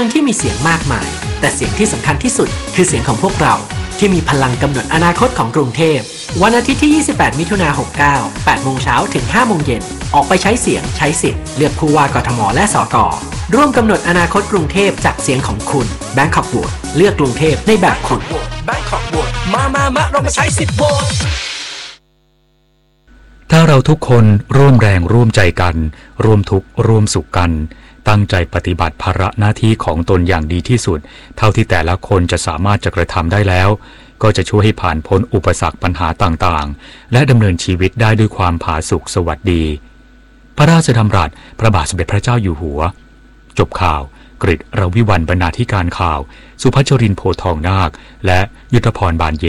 ที่มีเสียงมากมายแต่เสียงที่สำคัญที่สุดคือเสียงของพวกเราที่มีพลังกำหนดอนาคตของกรุงเทพวันอาทิตย์ที่ 28 มิถุนายน 69 8 โมงเช้าถึง 5 โมงเย็นออกไปใช้เสียงใช้สิทธิ์เลือกผู้ว่ากทมและสกร่วมกำหนดอนาคตกรุงเทพจากเสียงของคุณ Bangkok Vote เลือกกรุงเทพในแบบคุณ Bangkok Vote มาเรามาใช้สิทธิ์โหวตถ้าเราทุกคนร่วมแรงร่วมใจกันร่วมทุกข์ร่วมสุขกันตั้งใจปฏิบัติภาระหน้าที่ของตนอย่างดีที่สุดเท่าที่แต่ละคนจะสามารถจะกระทำได้แล้วก็จะช่วยให้ผ่านพ้นอุปสรรคปัญหาต่างๆและดำเนินชีวิตได้ด้วยความผาสุกสวัสดีพระราชดำรัสพระบาทสมเด็จพระเจ้าอยู่หัวจบข่าวกฤษ รวิวรรณ บรรณาธิการข่าวสุพัชรินทร์ โพธิ์ทองนาคและยุทธพร บานเย็น